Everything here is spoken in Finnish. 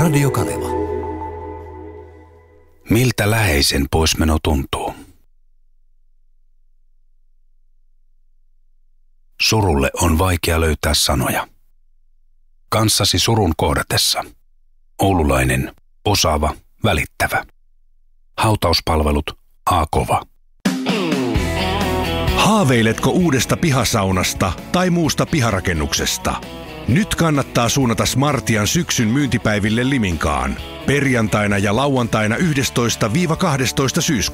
Radio Kaleva. Miltä läheisen poismeno tuntuu? Surulle on vaikea löytää sanoja. Kanssasi surun kohdatessa. Oululainen, osaava, välittävä. Hautauspalvelut A-kova. Haaveiletko uudesta pihasaunasta tai muusta piharakennuksesta? Nyt kannattaa suunnata Smartian syksyn myyntipäiville Liminkaan. Perjantaina ja lauantaina 11-12 syyskuuta.